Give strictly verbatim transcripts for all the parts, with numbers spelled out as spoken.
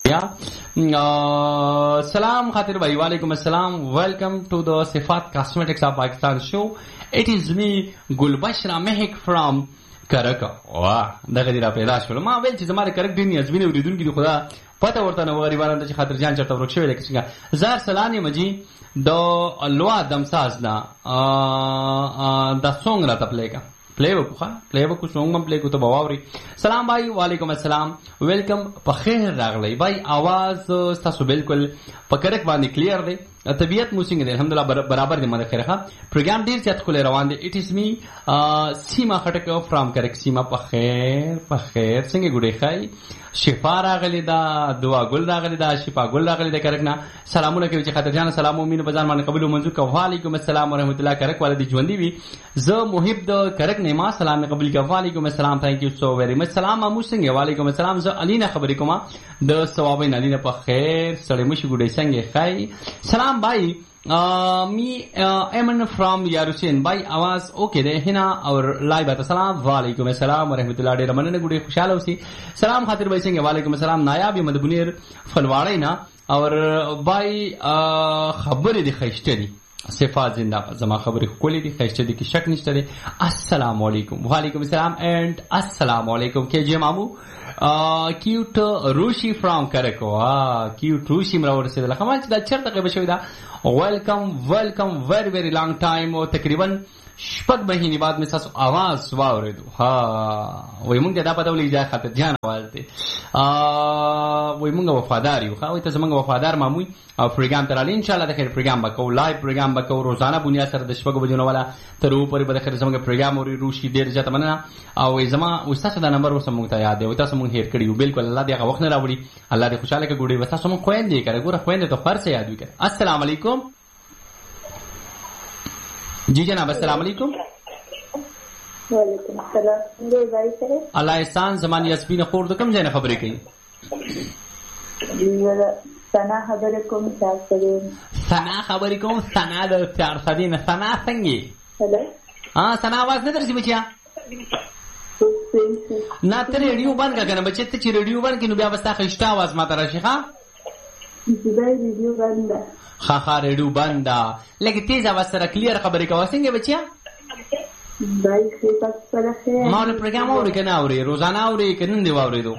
Uh, Salam Khatir Bhai, Walaikum Assalam. Welcome to the Sifat Cosmetics of Pakistan show. It is me, Gulbashra Mehik from Karaka. Wow, دغه دی را پیدا شول. ما ویل چې زماره کرک دنیا زمینه وریدونکو دی خدا پته ورته نو غریبانو ته خاطر جان چرته ورک شوی دی څنګه زار سلانی مجي د لوا دمساز دا د سونګ را تپلیکا پلی وکړه پلی وکړو سونګ پلی کو ته باوري. سلام بھائی وعلیکم السلام ویلکم په خیر راغلی بھائی आवाज تاسو بالکل په کرک باندې کلیر دی طبیعت مو څنګه دی الحمدلله برابر دی مده خیره پروګرام ډیر زیات کول روان دی. اټ از می سیما خټک فرام کرک سیما په خیر په خیر څنګه ګډه خای شفا راغلی دا دعا ګل راغلی دا شفا ګل راغلی دا کرک نه سلامونه کوي چې خاطر جان سلام مؤمن په ځان باندې قبول او منظور کوي. وعلیکم السلام ورحمت الله کرک والدی ژوندۍ وي زه محب د کرک نه ما سلام قبول کوي. وعلیکم السلام ثانک یو سو ویری مچ سلام مو څنګه وعلیکم السلام زه علی نه خبرې کوم د ثوابین علی نه په خیر سړی مشي ګډه څنګه خای. سلام بھائی می ایمن فرام یاروسین بھائی आवाज اوکے ده هنا اور لایو ات سلام وعلیکم السلام ورحمت الله ډیر مننه ګډه خوشاله اوسئ. سلام خاطر بھائی څنګه وعلیکم السلام نایاب مدبنیر فلواړی نه اور بھائی خبرې دي خیشته دي صفات زنده زما خبرې کولې دي خیشته دي کې شک نشته دي. السلام علیکم وعلیکم السلام اینڈ السلام علیکم کے جی مامو کیوٹ روشی فرام کرکو کیوٹ روشی مرا ورسېدله خمال چې دا چرته غیبه شوی دا ویلکم ویلکم ویری ویری لانگ ټایم او تقریبا شپږ مهینې بعد مې تاسو आवाज واورېدو. ها وای مونږ دا پته ولې ځای خاطر جان आवाज دی وای مونږ وفادار یو خو ته زمونږ وفادار ماموي او پروګرام ترالي ان شاء الله د خیر پروګرام وکاو لایو پروګرام وکاو روزانه بنیاد سره د شپږ بجو والا تر اوپر به د خیر زمونږ پروګرام اوري روشي ډیر ځته مننه او زما استاد دا نمبر اوس مونږ ته یاد دی او تاسو مونږ هیر کړیو بالکل الله دې هغه وخت نه راوړي الله دې خوشاله کې ګوډي وتا سم خويندې کړه ګوره خويندې ته فرض یاد وکړه. السلام علیکم جی جناب السلام علیکم. وعلیکم السلام الله احسان زمان یاسمین خور د کوم ځای نه خبرې کوي؟ ثنا خبرې کوم تاسو ثنا خبرې کوم ثنا د چار سدي نه ثنا څنګه هلو ها ثنا आवाज نه درځي بچیا نه ته ریډیو باندې کنه بچی ته چې ریډیو باندې نو بیا وستا خشته आवाज ماته راشي ښا دې ریډیو باندې ها ها ریډیو باندې لکه تیز आवाज سره کلیر خبرې کوي څنګه بچیا دای څه تاسو سره خیر ما له پروګرام اوري کنه اوري روزانه اوري کنه دی واورېدو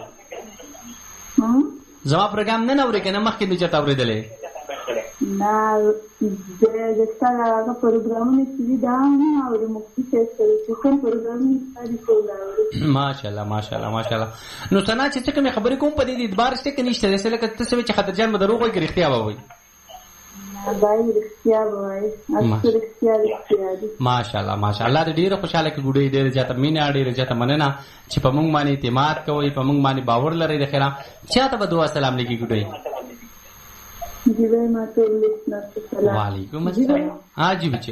زما پروګرام نه اوري کنه مخکې نه چتا اورېدلې نه د ستاره پروګرامونه چې دا نه اوري مخکې څه کوم پروګرامونه ستاسو کوله ماشاءالله ماشاءالله ماشاءالله. نو څنګه چې کوم خبرې کوم په دې اعتبار شته کې نشته چې لکه تاسو چې خاطر جان بدروغ وي کې اختیار وي دای رښتیا وایي اصل رښتیا رښتیا ماشاءالله ماشاءالله دې ډیره خوشاله کې ګډې ډیره ځاته مینا ډیره ځاته مننه چې په موږ باندې اعتماد کوي په موږ باندې باور لري د خیره چاته به دعا سلام لګي ګډې جی وای ما ته لیسنر سلام وعلیکم السلام ها جی بچا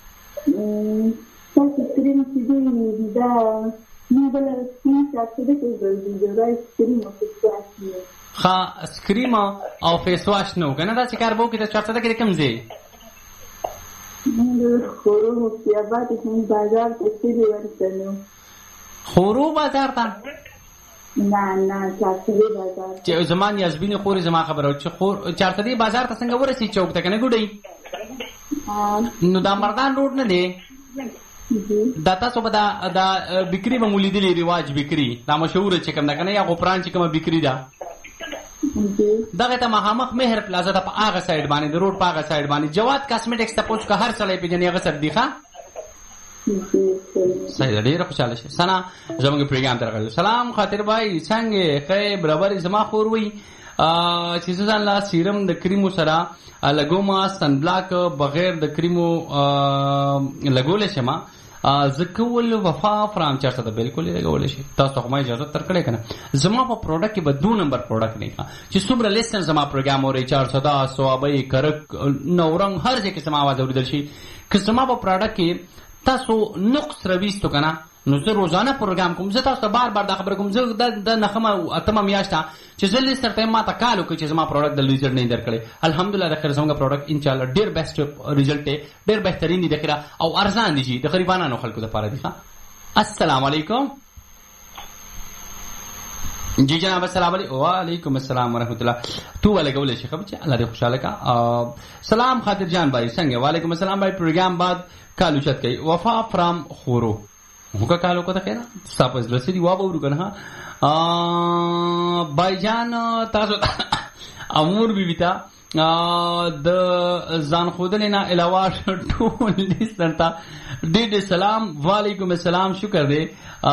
تاسو سکرین کې دی دا نو بل سکرین شاته د دې د راي سکرین او خا سکریم او فیس واش نو کنه دا چې کار وو کې د چارته کې کم زی خورو په آباد کې بازار ته سړي ورسېنو خورو بازار ته نه نه چارته بازار چې زمان یاسمین خوري زما خبره چې خور چارته دی بازار ته څنګه ورسې چوک ته کنه ګډي نو دا مردان روډ نه دی دا تاسو به دا دا بکری به مولیدلی رواج بکری دا مشهور چې کوم دا کنه یا غفران چې کوم بکری دا دغه ته مخامخ مهر پلازا ته په هغه سایډ باندې د روډ په هغه سایډ باندې جواد کاسمیټکس ته پوښ کا هر سړی په جنې هغه سر دی ښا صحیح ډیره خوشاله شه سنا زموږ پروګرام ته راغلی. سلام خاطر بھائی څنګه خې برابر زما خور وی چې ځان لا سیرم د کریمو سره لګوما سن بلاک بغیر د کریمو لګول شمه زکول وفا فرام چارته ته بالکل لګول شي تاسو کومه اجازه تر کړه کنه زما په پروډکټ کې به دو نمبر پروډکټ نه چې څومره لیسن زما پروګرام اوري چارصد ثوابي کرک نورنګ هر ځای کې سما आवाज اوریدل شي که زما په پروډکټ کې تاسو نقص رويستو کنه نو زه روزانه پروګرام کوم زه تاسو بار بار دا خبر کوم زه د نخمه اتمه میاشته چې زه لیسر ته ما ته کالو کې چې زما پروډکټ د لیزر نه درکړي الحمدلله د خیر زموږ پروډکټ ان شاء الله ډیر بیسټ ریزلټ دی ډیر بهترین دی د او ارزان دي د غریبانو خلکو لپاره دی. السلام علیکم جی جناب السلام علیکم وعلیکم السلام ورحمۃ اللہ. تو والے گولے شیخ بچا اللہ دې خوشاله کا. سلام خاطر جان بھائی څنګه؟ وعلیکم السلام بھائی. پروګرام بعد کالو چت کوي. وفا فرام خورو هغه کالو کو ته خیر تاسو رسېدي وا به ورو کنه. بھائی جان تاسو امور بي بيتا د ځان خودنه نه علاوه ټول لیستر ته ډېر سلام. وعلیکم السلام. شکر دې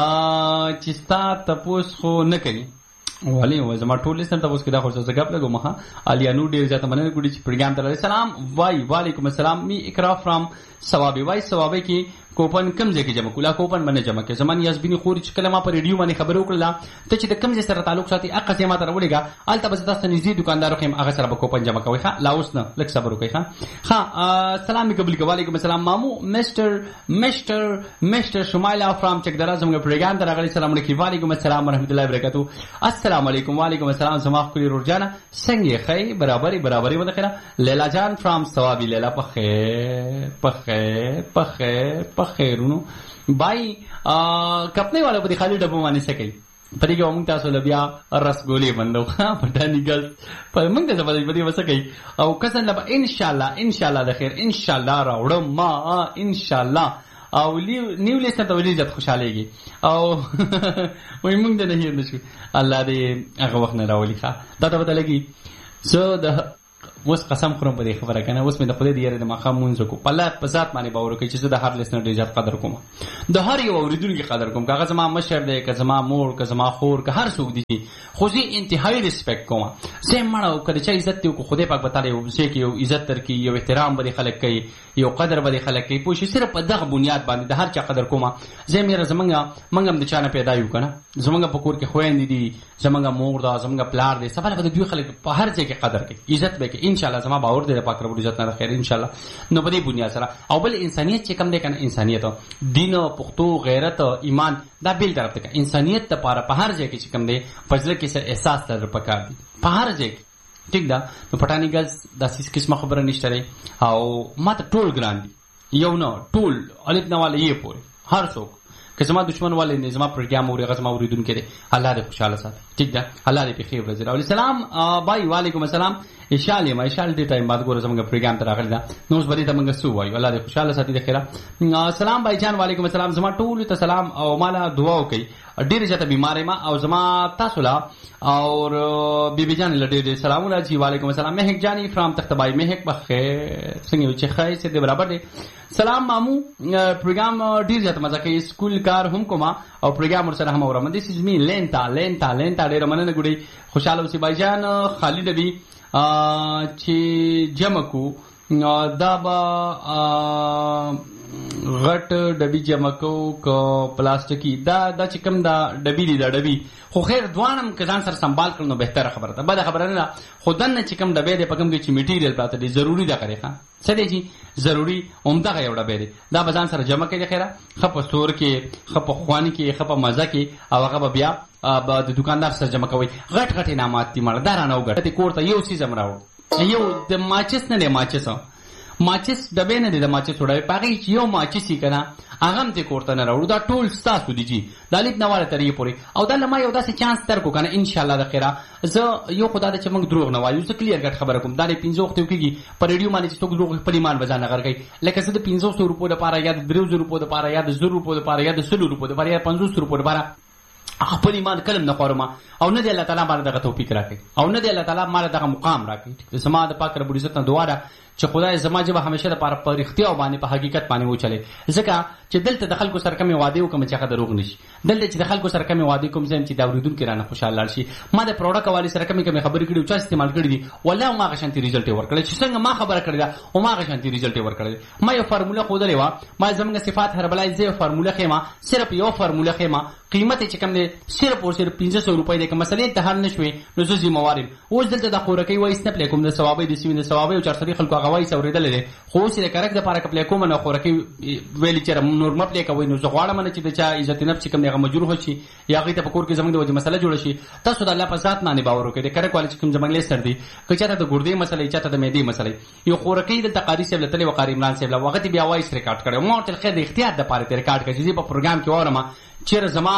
چې ستا تپوس خو نه کوي ولی و زما ټول لیستر تپوس کې دا خو څه غپ لګو مخه الیانو ډېر ځاته مننه ګډي چې پروګرام ته سلام وای. وعلیکم السلام. می اقرا فرام ثوابي وای. ثوابي کې کوپن کم ځای کې جمع کولا کوپن باندې جمع کې زمان یاسبینی خوري چې کله ما پر ریډیو باندې خبرو کړل ته چې د کم ځای سره تعلق ساتي اقا سي ما ته وړيګا الته بس تاسو نږدې دکاندارو خیم هغه سره به کوپن جمع کوي. ښه لا اوس نه لک صبر وکړئ. ښه ها سلام قبول کوي. وعلیکم السلام مامو مستر مستر مستر شمایلا فرام چکدرا زموږ پروګرام ته راغلي. سلام علیکم. وعلیکم السلام ورحمت الله وبرکاتہ. السلام علیکم. وعلیکم السلام. زما خوري رورجانا څنګه خی برابرۍ برابرۍ ود خیره. لیلا جان فرام ثوابي. لیلا په خیر په خیر په خیر په خیرونو بھائی کپنے والا په خالی ډبو باندې سکی پرې کې موږ تاسو لبیا رسګولې بندو پټانی ګل په موږ ته په دې وسکی او کسن لبا ان شاء الله ان شاء الله د خیر ان شاء الله راوړم ما ان شاء الله او نیو لیسته ته ولې ځت خوشالهږي او وای موږ ته نه هیر نشو الله دې هغه وخت نه راولي. ښه دا ته وته لګي زه د اوس قسم خورم په دې خبره کنه اوس مې د خدای دی یاره د مخه مونږ کو په الله په ذات باندې باور کوي چې زه د هر لیسنر ډیر زیات قدر کوم د هر یو اوریدونکو قدر کوم کاغه زما مشر دی که زما مور که زما خور که هر څوک دی خو زه انتهایی ریسپیکټ کوم. زه مړه کړه چې عزت دی کو خدای پاک بتاله یو څه کې یو عزت تر کې یو احترام به خلک کوي یو قدر به خلک کوي پوه شي صرف په دغه بنیاد باندې د هر چا قدر کوم. زه مې زمونږه منګم د چانه پیدا یو کنه زمونږه په کور کې خويندې دي زمونږه مور دا زمونږه پلار دی سبا له دوی خلک په هر ځای کې قدر کوي عزت به کوي ان شاء الله. زما باور دی پاک رب عزت نه خیر ان شاء الله. نو په دې بنیاد سره او بل انسانيت چې کم دی کنه انسانيت دین پښتو غیرت ایمان دا بیل طرف ته انسانيت ته پاره په هر ځای کې چې کم دی فضل کې سره احساس تر پکار دی په هر ځای کې ٹھیک ده. نو پټانی ګز داسې قسمه خبره نشته او ماته ټول ګران دي یو نه ټول الف نواله یې پوره هر څوک که زما دشمن والے نه زما پروګرام اوري غزما اوریدونکو دي الله دې خوشاله ساتي ٹھیک ده الله دې په خیر ورځي. او سلام بھائی وعلیکم السلام. اشاله ما اشاله دې ټایم بعد ګور زموږ پروګرام ته راغلی دا نو اوس بری ته موږ سو وایو الله دې خوشاله ساتي د خیره. سلام بھائی جان وعلیکم السلام. زما ټول ته سلام او مالا دعا وکي ډیر ځته بیمار ما او زما تاسو لا او بیبي جان له ډیر سلامونه جی. وعلیکم السلام. مهک جانی فرام تختبای مهک بخیر څنګه چې خای سي دې برابر دي. سلام مامو پروګرام ډیر ځته مزه کوي سکول کار هم کوما او پروګرام ور سره هم اورم. دیس از می لینتا لینتا لینتا ډیر مننه ګډي خوشاله اوسې بھائی جان. خالد بي چې جمع کو دا با غټ ډبي جمع کو کو پلاستیکي دا دا چې کوم دا ډبي دي دا ډبي خو خیر دوانم کزان سره سنبال کړنو بهتره خبره ده. بده خبره نه خودن چې کوم ډبي دي پکم کې چې میټیریل پاتې دي ضروری ده کړی ښا څه دی چې ضروری عمده یو ډبي دي دا بزان سره جمع کړي خیره خپ سور کې خپ خواني کې خپ مزه کې او هغه بیا د دکاندار سره جمع کوي. غټ غټ انعامات دي مړه دارانه وګټه کوړه یو څه زمراو یو د ماچس نه دی ماچس ماچس ډبې نه دي د ماچس وړای پاګی یو ماچس یې کنه هغه هم دې کوړه نه راوړو دا ټول ستاسو دي جی د لیک نواله ترې پوري او دا لمه یو داسې چانس تر کو کنه ان شاء الله د خیره. زه یو خدای د چې موږ دروغ نه وایو زه کلیر غټ خبره کوم دا لې پنځه وخت کېږي پر ریډیو باندې چې څوک دروغ په ایمان بزانه غرګي لکه څه د پنځه سوه روپو لپاره یا د درې سوه روپو لپاره یا د زر روپو لپاره یا د سلو روپو لپاره یا پنځوس روپو لپاره خپل ایمان کلم نه خورم او نه دی الله تعالی باندې دغه توفیق راکړي او نه دی الله تعالی مال دغه مقام راکړي. زما د پاک رب عزت نه دعا ده چې خدای زما جبه همیشه لپاره په اختیار باندې په حقیقت باندې و چلے ځکه چې دلته د خلکو سره کمی وعده وکم چې هغه دروغ نشي دلته چې د خلکو سره کمی وعده کوم زم چې دا اوریدونکو رانه خوشاله شي. ما د پروډکټ والی سره کمی کمی خبرې کړې او چا استعمال کړې دي والله ما غشنتي ریزلټ ورکړل چې څنګه ما خبره کړې ده او ما غشنتي ریزلټ ورکړل. ما یو فارموله خو درې وا ما زمونږ صفات هربلای زه فارموله خېما صرف یو فارموله خېما قیمت چې کم دی صرف او صرف پنځه سوه روپۍ دی که مسلې ته حل نشوي نو زه ذمہوارم. اوس دلته د خورکۍ وایس نه پلی کوم د ثوابۍ د سیمې د ثوابۍ او چارسري خلکو هغه وایس اورېدلی دی خو اوس یې د کرک دپاره که پلی کوم نو خورکۍ ویلي چې نور مه پلی کوئ نو زه غواړم نه چې د چا عزت نفس چې کوم دی هغه مجروح شي یا هغوی ته په کور کې زموږ د وجې مسله جوړه شي. تاسو د الله په ذات باندې باور وکړئ د کرک والي چې کوم زموږ لیسټر دی که چاته د ګردې مسلې چاته د معدې مسلې یو خورکۍ دلته قاري صاحب له تللی و قاري عمران صاحب له هغه بیا وایس ریکارډ کړی ما ورته خیر د اختیار دپاره ترې ریکارډ کړی چې زه په پروګرام کې واورم چیرې زما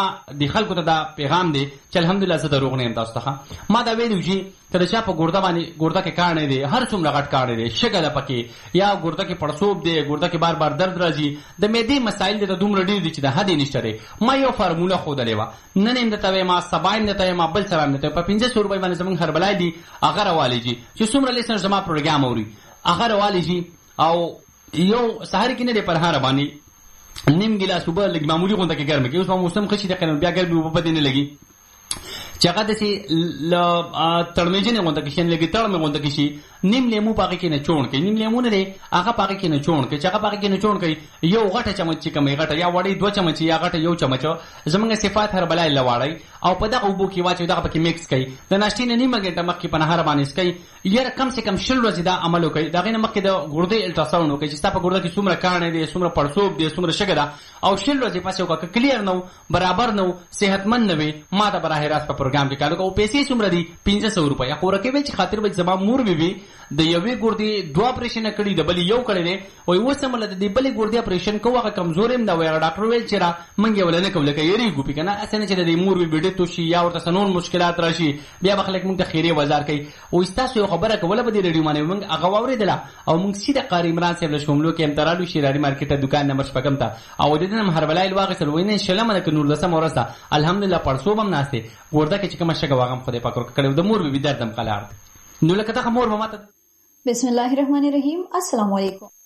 د خلکو ته دا پیغام دی چې الحمدلله زه دروغ نه یم تاسو ته. ما دا ویلو چې کله چا په ګرده باندې ګرده کې کار نه دی، هر څومره غټ کار دی، شګه ده پکې یا ګرده کې پړسوب دی، ګرده کې بار بار درد راځي، د معدې مسایل د دومره ډېر دي چې د حد نشته دی. ما یو فارموله ښودلې وه، نن یې درته وایم، سبا یې درته وایم، بل سبا یې درته وایم، په پنځه سوه روپۍ باندې زموږ هربلای دي هغه راوالی جي چې څومره لیسنر زما پروګرام اوري هغه راوالی جي. او یو سهار کې نه دی پر هاره باندې نیم ګیلاس اوبه لږ معمولي غونډه کې ګرمه کې، اوس به موسم ښه شي د بیا ګرمې اوبه په دې نه لګي چې هغه داسې تړمېجنې غونډه کې شي، لږې تړمې غونډه کې شي، نیم لیمو په هغې کې نه چوڼ کړئ، نیم لیمو نه دی هغه په هغې کې نه چوڼ کړئ، چې هغه په هغې کې نه چوڼ کړئ، یو غټه چمچ چې کومې غټه یا وړۍ دوه چمچ یا غټه یو چمچ زموږ صفات هربلای لواړئ او په دغه اوبو کې واچوئ، دغه پکې میکس کړئ، د ناشتې نه نیمه ګنټه مخکې په نهار باندې څکئ. یاره کم سے کم شل ورځې دا عمل وکړئ، د هغې نه مخکې د ګردې الټراساونډ وکړئ چې ستا په ګرده کې څومره کاڼی دی، څومره پړسوب دی، څومره شګه ده، او شل ورځې پس وکړه. که کلیر نه و، برابر نه و، صحتمند نه وې، ما ته براه راست په پروګرام کې کار وکړه. او پیسې څومره دي؟ پنځه سوه روپۍ. خو ورکې ویل چې خاطر به زما مور بیبي د یوې ګردې دوه اپریشنه کړي، د بلې یو کړی دی، وایي اوس هم له دې بلې ګردې اپریشن کوو، هغه کمزورې هم ده، وایي هغه ډاکټر ویل چې را موږ یې وله نه کوو، لکه یېرېږو پې که نه، هسې نه چې د دې مور بیبي ډېر توشي یا ورته څه نور مشکلات راشي، بیا به خلک موږ ته خیرې وزار کوي. وایي ستاسو یو خبره کوله په دې ریډیو باندې، موږ هغه واورېدله او موږ سیده قاري عمران صاحب له شملو کې هم ته رالو شیراري مارکېټ ته دوکان نمبر شپږم ته، او د دې نه هم هربلایل واخېستل. وایي نن شلمه ده که نولسمه ورځ ده، الحمدلله پړسوب هم ناست دی، ګرده کې چې کومه شګه واغم خدای پاک ورکړې، د مور بیبي درد هم قلار دی. نو لکه دغه مور به ماته بسم الله الرحمن الرحیم. السلام علیکم.